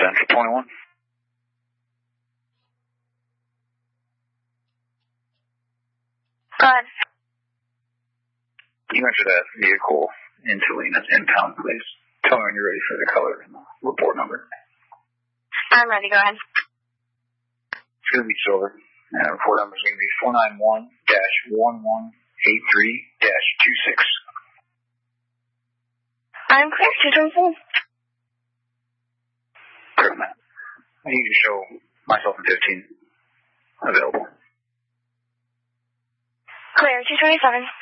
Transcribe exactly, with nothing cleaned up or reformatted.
Central twenty-one. Go ahead. You enter that vehicle into Lena's impound, please. Tell me when you're ready for the color and the report number. I'm ready. Go ahead. It's going to be silver. And the report number is going to be four nine one dash one one eight three dash two six. I'm clear. two twenty-four. Correct, man. I need to show myself in fifteen available. Clear. two twenty-seven.